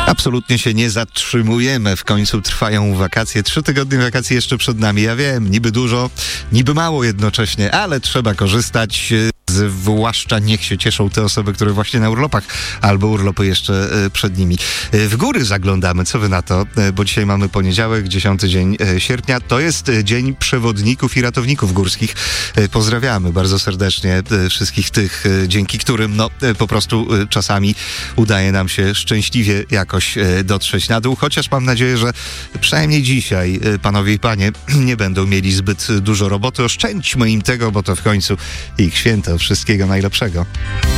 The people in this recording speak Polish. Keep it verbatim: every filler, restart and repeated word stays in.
Absolutnie się nie zatrzymujemy. W końcu trwają wakacje. Trzy tygodnie wakacji jeszcze przed nami. Ja wiem, niby dużo, niby mało jednocześnie, ale trzeba korzystać. Zwłaszcza niech się cieszą te osoby, które właśnie na urlopach albo urlopy jeszcze przed nimi. W góry zaglądamy. Co wy na to? Bo dzisiaj mamy poniedziałek, dziesiąty dzień sierpnia. To jest Dzień Przewodników i Ratowników Górskich. Pozdrawiamy bardzo serdecznie wszystkich tych, dzięki którym no po prostu czasami udaje nam się szczęśliwie jakoś dotrzeć na dół. Chociaż mam nadzieję, że przynajmniej dzisiaj panowie i panie nie będą mieli zbyt dużo roboty. Oszczędźmy im tego, bo to w końcu ich święto. Wszystkiego najlepszego.